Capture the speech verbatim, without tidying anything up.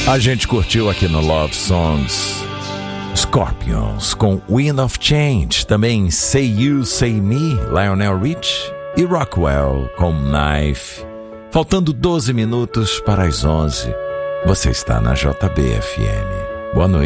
A gente curtiu aqui no Love Songs Scorpions com Wind of Change, também Say You, Say Me, Lionel Rich, e Rockwell com Knife. Faltando doze minutos para as onze, você está na J B F M. Boa noite.